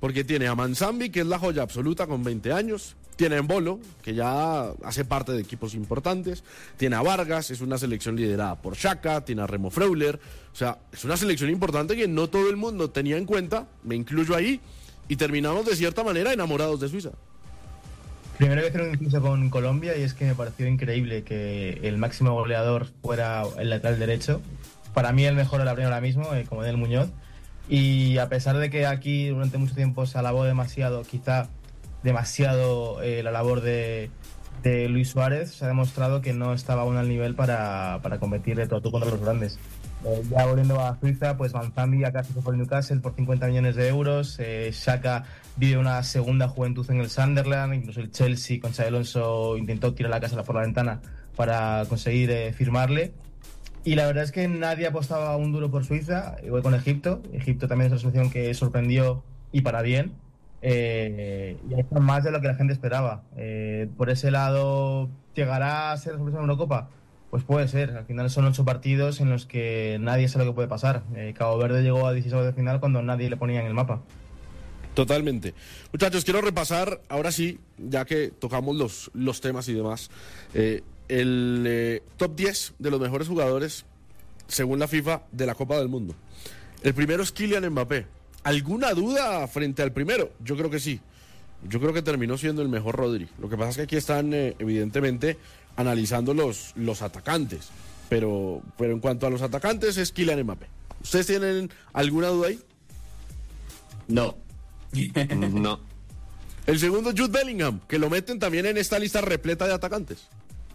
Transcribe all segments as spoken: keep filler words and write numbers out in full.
porque tiene a Manzambi, que es la joya absoluta con veinte años, tiene a Embolo, que ya hace parte de equipos importantes, tiene a Vargas, es una selección liderada por Xhaka, tiene a Remo Freuler, o sea, es una selección importante que no todo el mundo tenía en cuenta, me incluyo ahí, y terminamos de cierta manera enamorados de Suiza. Primero voy a hacer un inciso con Colombia, y es que me pareció increíble que el máximo goleador fuera el lateral derecho. Para mí el mejor de la primera ahora mismo, eh, como Daniel Muñoz. Y a pesar de que aquí durante mucho tiempo se alabó demasiado, quizá demasiado eh, la labor de, de Luis Suárez, se ha demostrado que no estaba aún al nivel para, para competir de todo tú contra los grandes. Eh, ya volviendo a Suiza, pues Manzambi acá se fue por el Newcastle por cincuenta millones de euros. Eh, Xhaka vive una segunda juventud en el Sunderland. Incluso el Chelsea con Xabi Alonso intentó tirar la casa por la ventana para conseguir eh, firmarle. Y la verdad es que nadie apostaba un duro por Suiza, igual con Egipto. Egipto también es una selección que sorprendió y para bien. Eh, y hay más de lo que la gente esperaba. Eh, por ese lado, ¿llegará a ser la sorpresa en Eurocopa? Pues puede ser. Al final son ocho partidos en los que nadie sabe lo que puede pasar. Eh, Cabo Verde llegó a dieciséis de final cuando nadie le ponía en el mapa. Totalmente. Muchachos, quiero repasar, ahora sí, ya que tocamos los, los temas y demás, eh, el eh, top diez de los mejores jugadores, según la FIFA, de la Copa del Mundo. El primero es Kylian Mbappé. ¿Alguna duda frente al primero? Yo creo que sí. Yo creo que terminó siendo el mejor Rodri. Lo que pasa es que aquí están, eh, evidentemente, analizando los, los atacantes. Pero, pero en cuanto a los atacantes, es Kylian Mbappé. ¿Ustedes tienen alguna duda ahí? No. No. El segundo, Jude Bellingham, que lo meten también en esta lista repleta de atacantes.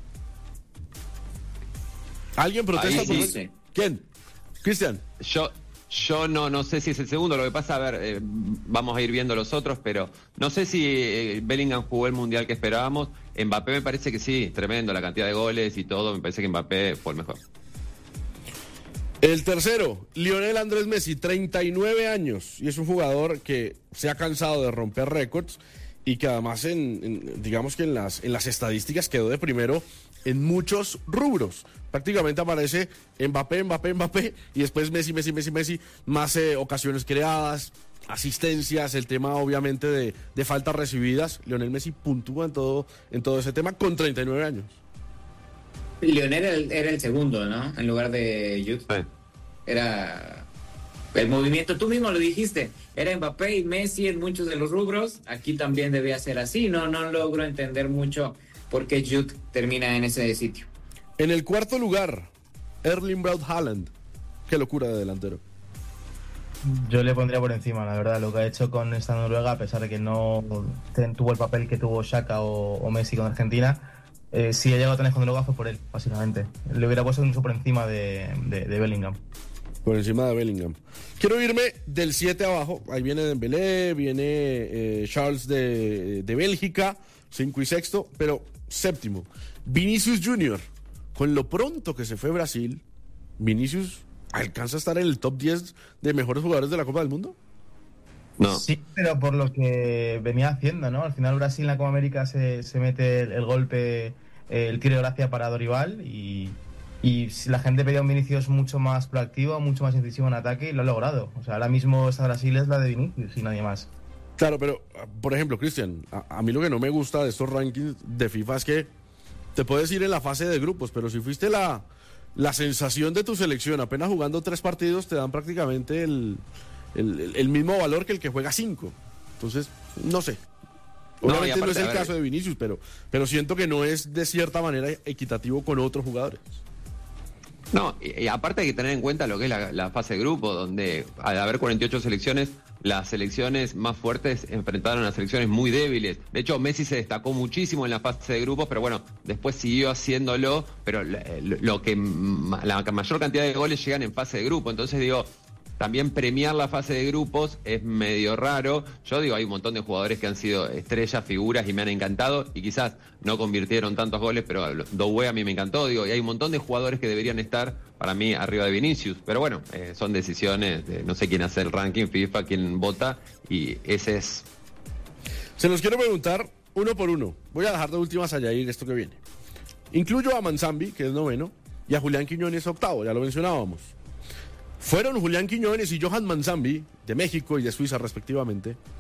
¿Alguien protesta Ahí por sí, eso? sí. ¿Quién? Cristian. Yo, yo no, no sé si es el segundo. Lo que pasa, a ver, eh, vamos a ir viendo los otros, pero no sé si eh, Bellingham jugó el mundial que esperábamos. Mbappé me parece que sí, tremendo, la cantidad de goles y todo. Me parece que Mbappé fue el mejor. El tercero, Lionel Andrés Messi, treinta y nueve años, y es un jugador que se ha cansado de romper récords y que además, en, en, digamos que en las, en las estadísticas quedó de primero en muchos rubros. Prácticamente aparece Mbappé, Mbappé, Mbappé, y después Messi, Messi, Messi, Messi, más eh, ocasiones creadas, asistencias, el tema obviamente de, de faltas recibidas. Lionel Messi puntúa en todo, en todo ese tema con treinta y nueve años. Lionel era el, era el segundo, ¿no? En lugar de Jude. Sí. Era el movimiento, tú mismo lo dijiste, era Mbappé y Messi en muchos de los rubros. Aquí también debía ser así. No, no logro entender mucho por qué Jude termina en ese sitio. En el cuarto lugar, Erling Braut Haaland. Qué locura de delantero. Yo le pondría por encima, la verdad, lo que ha hecho con esta Noruega, a pesar de que no tuvo el papel que tuvo Xhaka o, o Messi con Argentina. Eh, si ha llegado a tener con Noruega fue por él, básicamente. Le hubiera puesto mucho por encima de, de, de Bellingham. Por encima de Bellingham. Quiero irme del siete abajo. Ahí viene Dembélé, viene eh, Charles de, de Bélgica, cinco y sexto, pero séptimo, Vinicius Junior. Con lo pronto que se fue Brasil, Vinicius alcanza a estar en el top diez de mejores jugadores de la Copa del Mundo. No. Sí, pero por lo que venía haciendo, ¿no? Al final Brasil en la Copa América se, se mete el, el golpe, eh, el tiro de gracia para Dorival y, y la gente pedía un Vinicius mucho más proactivo, mucho más incisivo en ataque y lo ha logrado. O sea, ahora mismo esta Brasil es la de Vinicius y nadie más. Claro, pero, por ejemplo, Cristian, a, a mí lo que no me gusta de estos rankings de FIFA es que te puedes ir en la fase de grupos, pero si fuiste la, la sensación de tu selección apenas jugando tres partidos, te dan prácticamente el... El, el mismo valor que el que juega cinco. Entonces, no sé. Obviamente no, aparte, no es el caso de Vinicius, pero, pero siento que no es de cierta manera equitativo con otros jugadores. No, y, y aparte hay que tener en cuenta lo que es la, la fase de grupo, donde al haber cuarenta y ocho selecciones, las selecciones más fuertes enfrentaron a selecciones muy débiles. De hecho, Messi se destacó muchísimo en la fase de grupos, pero bueno, después siguió haciéndolo, pero lo, lo que la mayor cantidad de goles llegan en fase de grupo. Entonces digo, también premiar la fase de grupos es medio raro. Yo digo, hay un montón de jugadores que han sido estrellas, figuras y me han encantado y quizás no convirtieron tantos goles, pero Doué a mí me encantó. Digo, y hay un montón de jugadores que deberían estar para mí arriba de Vinicius. Pero bueno, eh, son decisiones de no sé quién hace el ranking, FIFA, quién vota y ese es. Se los quiero preguntar uno por uno. Voy a dejar de últimas a Yair esto que viene. Incluyo a Manzambi, que es noveno, y a Julián Quiñones octavo, ya lo mencionábamos. Fueron Julián Quiñones y Johan Manzambi, de México y de Suiza respectivamente,